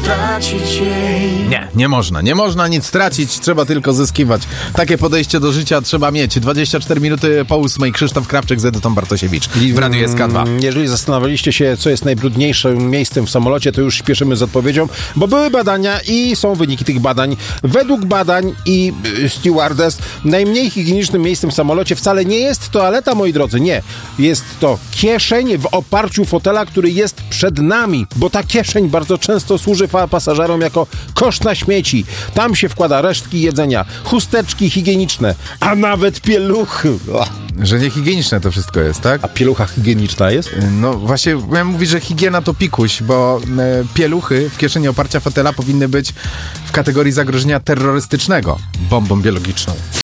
stracić jej. Nie można nic stracić, trzeba tylko zyskiwać. Takie podejście do życia trzeba mieć. 24 minuty po 8. Krzysztof Krawczyk z Edytą Bartosiewicz w Radiu SK2. Jeżeli zastanawialiście się, co jest najbrudniejszym miejscem w samolocie, to już śpieszymy z odpowiedzią, bo były badania i są wyniki tych badań. Według badań i stewardess najmniej higienicznym miejscem w samolocie wcale nie jest toaleta, moi drodzy, nie. Jest to kieszeń w oparciu fotela, który jest przed nami, bo ta kieszeń bardzo często służy pasażerom jako kosz na śmieci. Tam się wkłada resztki jedzenia, chusteczki higieniczne, a nawet pieluchy. Że niehigieniczne to wszystko jest, tak? A pielucha higieniczna jest? No właśnie, miałem mówić, że higiena to pikuś, bo pieluchy w kieszeni oparcia fotela powinny być w kategorii zagrożenia terrorystycznego bombą biologiczną.